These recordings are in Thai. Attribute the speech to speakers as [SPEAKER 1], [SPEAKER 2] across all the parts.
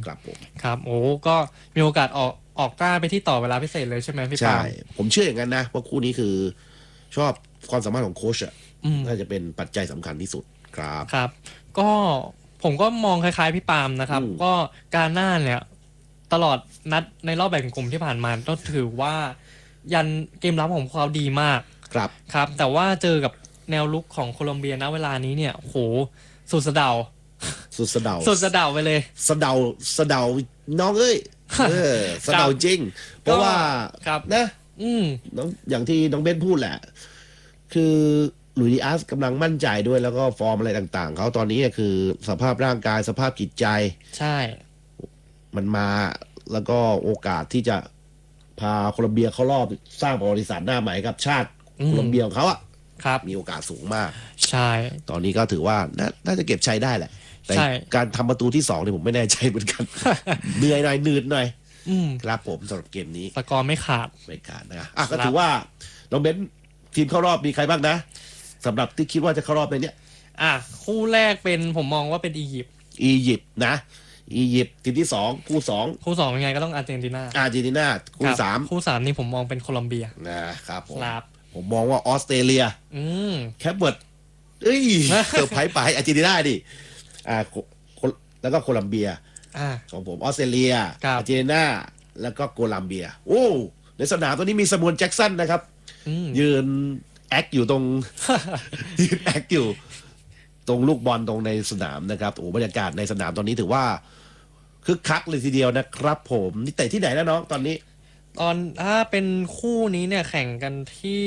[SPEAKER 1] ครับผม
[SPEAKER 2] ครับโอ้ก็มีโอกาสออกต้าไปที่ต่อเวลาพิเศษเลยใช่ไหมพี่ปา
[SPEAKER 1] ใช่
[SPEAKER 2] ล์ม
[SPEAKER 1] ผมเชื่ออย่างนั้นนะว่าคู่นี้คือชอบความสามารถของโค้ชอ่ะน่าจะเป็นปัจจัยสำคัญที่สุดครับ
[SPEAKER 2] ครับก็ผมก็มองคล้ายๆพี่ปาล์มนะครับก็การหน้าเนี่ยตลอดนัดในรอบแบ่งกลุ่มที่ผ่านมาก็ถือว่ายันเกมรับของเขาดีมาก
[SPEAKER 1] ครับ
[SPEAKER 2] ครับแต่ว่าเจอกับแนวลุกของโคลอมเบียณเวลานี้เนี่ยโหสุดสะเดา
[SPEAKER 1] สุดสะเดา
[SPEAKER 2] สุดสะเดาไปเลย
[SPEAKER 1] สะเดาสะเดาน้องเอ้ยสะเดาจริงเพราะว่านะน้องอย่างที่น้องเบนพูดแหละคือลุยดิอาสกำลังมั่นใจด้วยแล้วก็ฟอร์มอะไรต่างๆเขาตอนนี้คือสภาพร่างกายสภาพจิตใจ
[SPEAKER 2] ใช่
[SPEAKER 1] มันมาแล้วก็โอกาสที่จะพาโคลอมเบียเข้ารอบสร้างประวัติศาสตร์หน้าใหม่กับชาติโคลอมเบียของเขาอ่ะมีโอกาสสูงมาก
[SPEAKER 2] ใช่
[SPEAKER 1] ตอนนี้ก็ถือว่าน่าจะเก็บชัยได้แหละแต่การทำประตูที่2เนี่ยผมไม่แน่ใจเหมือนกันเหนื่อยหน่อยหนืดหน่อยครับผมสำหรับเกมนี้
[SPEAKER 2] สกอร์ไม่ขาด
[SPEAKER 1] นะก็ถือว่าน้องเบนทีมเข้ารอบมีใครบ้างนะสำหรับที่คิดว่าจะเข้ารอบในเนี้ย
[SPEAKER 2] คู่แรกเป็นผมมองว่าเป็นอียิปต์
[SPEAKER 1] นะอียิปต์ทีมที่2คู่2
[SPEAKER 2] ยังไงก็ต้องอาร์เจนตินาคู่3นี่ผมมองเป็นโคลอมเบีย
[SPEAKER 1] นะครับผมมองว่าออสเตรเลียแคปเวิร์ดเซอร์ไพรส์ไปอาร์เจนตินาดิแล้วก็โคลัมเบียของผมออสเตรเลียอาร์เจนตินาแล้วก็โคลัมเบียโอ้ในสนามตัวนี้มีสมูนแจ็คสันนะครับยืนแอคอยู่ตรงยืนแอคอยู่ตรงลูกบอลตรงในสนามนะครับโอ้บรรยากาศในสนามตอนนี้ถือว่าคึกคักเลยทีเดียวนะครับผมนี่เตะที่ไหนแล้วน้องตอนนี้
[SPEAKER 2] ถ้าเป็นคู่นี้เนี่ยแข่งกันที่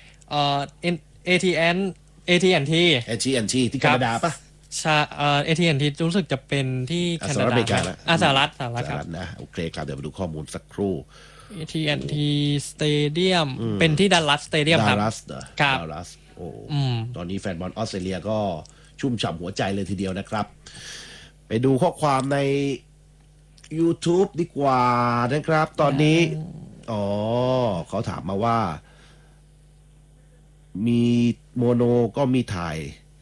[SPEAKER 2] AT&T
[SPEAKER 1] ที่แคนาดาปะ
[SPEAKER 2] AT&T รู้สึกจะเป็นที่แคนาดาสหรัฐครับ
[SPEAKER 1] นะโอเคครับเดี๋ยวมาดูข้อมูลสักครู่
[SPEAKER 2] AT&T Stadium เป็นที่ดัลลัสสเตเดียมครับ
[SPEAKER 1] ดัลลัสโอ้ตอนนี้แฟนบอลออสเตรเลียก็ชุ่มฉ่ำหัวใจเลยทีเดียวนะครับไปดูข้อความใน YouTube ดีกว่านะครับตอนนี้เขาถามมาว่ามีโมโนก็มีถ่าย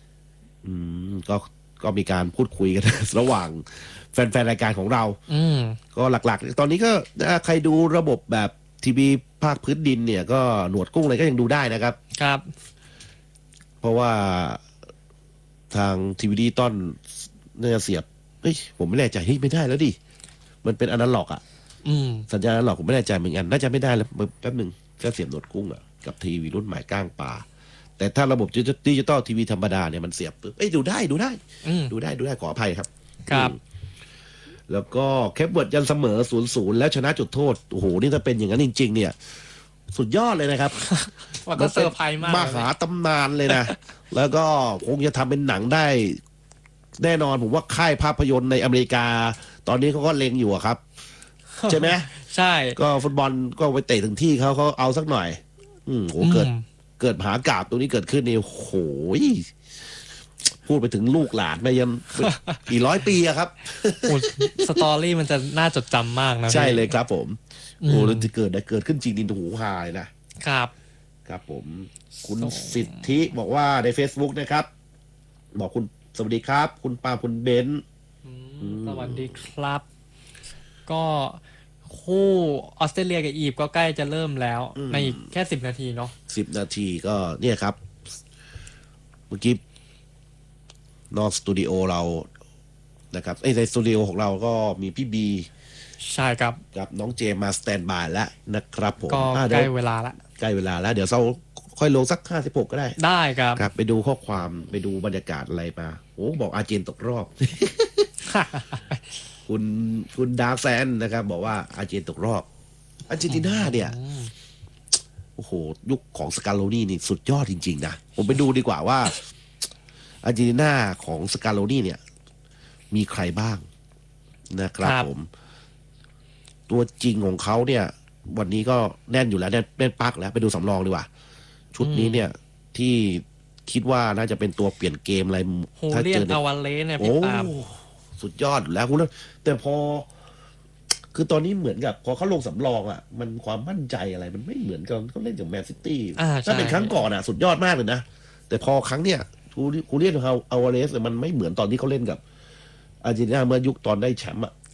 [SPEAKER 1] ก็มีการพูดคุยกัน ระหว่างแฟนๆรายการของเราก็หลักๆตอนนี้ก็ใครดูระบบแบบทีวีภาคพื้นดินเนี่ยก็หนวดกุ้งอะไรก็ยังดูได้นะครับเพราะว่าทางทีวีดิจิตอลน่าจะเสียบผมไม่แน่ใจไม่ได้แล้วดิมันเป็นอนาล็อกอ่ะสัญญาณอนาล็อกผมไม่แน่ใจเหมือนกันน่าจะไม่ได้แล้วแป๊บนึงก็เสียบหนวดกุ้งอ่ะกับทีวีรุ่นใหม่ก้างปลาแต่ถ้าระบบดิจิตอลทีวีธรรมดาเนี่ยมันเสียบปุ๊บดูได้ขออภัยครับแล้วก็แคปเวิร์ดยันเสมอ 0-0 แล้วชนะจุดโทษโอ้โหนี่ถ้าเป็นอย่างนั้นจริงๆเนี่ยสุดยอดเลยนะครับ
[SPEAKER 2] มันก็เซอร์ไพรส์มาก
[SPEAKER 1] มหาตำนานเลยนะแล้วก็คงจะทำเป็นหนังได้แน่นอนผมว่าค่ายภาพยนตร์ในอเมริกาตอนนี้เขาก็เล็งอยู่ครับใช่ไหม
[SPEAKER 2] ใช่
[SPEAKER 1] ก็ฟุตบอลก็ไปเตะถึงที่เขาเอาสักหน่อยโหเกิดมหากาพย์ตรงนี้เกิดขึ้นนี่โหยพูดไปถึงลูกหลานไปยังกี่ร้อยปีอะครับ
[SPEAKER 2] สตอรี่มันจะน่าจดจำมากนะ
[SPEAKER 1] ใช่เลยครับผมโอ้แล้วจะเกิดขึ้นจริงดินหูหายนะครับผมคุณสิทธิบอกว่าใน Facebook นะครับบอกคุณสวัสดีครับคุณปาคุณเบน
[SPEAKER 2] สวัสดีครับก็คู่ออสเตรเลียกับอียิปต์ก็ใกล้จะเริ่มแล้วในอีกแค่10 นาทีเนาะ
[SPEAKER 1] 10 นาทีก็เนี่ยครับเมื่อกี้นอกสตูดิโอเรานะครับในสตูดิโอของเราก็มีพี่บี
[SPEAKER 2] ใช่ครับ
[SPEAKER 1] กับน้องเจมาสแตนบายแล้วนะครับผม
[SPEAKER 2] ก็ใกล้เวลา
[SPEAKER 1] แล้วเดี๋ยวเราค่อยลงสัก56ก็ได้
[SPEAKER 2] ครับ
[SPEAKER 1] ไปดูข้อความไปดูบรรยากาศอะไรมาโอ้บอกอาร์เจนตกรอบ คุณดาร์กแซนนะครับบอกว่าอาร์เจนตกรอบอาร์เจนตินาเนี่ยโอ้โหยุคของสกาโลนี่นี่สุดยอดจริงๆนะผมไปดูดีกว่าว่าอาร์เจนตินาของสกาโลนี่เนี่ยมีใครบ้างนะครับผมตัวจริงของเขาเนี่ยวันนี้ก็แน่นอยู่แล้วแน่นปักแล้วไปดูสำรองดีกว่าชุดนี้เนี่ยที่คิดว่าน่าจะเป็นตัวเปลี่ยนเกมอะไร
[SPEAKER 2] ถ้าเจออาวาเลสเนี่ยพี่ปาล์ม
[SPEAKER 1] สุดยอดอยู่แล้วคุณแต่พอคือตอนนี้เหมือนกับพอเขาลงสำรองอ่ะมันความมั่นใจอะไรมันไม่เหมือนกับเขาเล่นกับแมนซิตี้ถ้าเป็นครั้งก่อนอ่ะสุดยอดมากเลยนะแต่พอครั้งเนี้ยคูเรียนอาวาเลสมันไม่เหมือนตอนที่เขาเล่นกับอาร์เจนตินาเมื่อยุคตอนได้แชมป์อ่ะ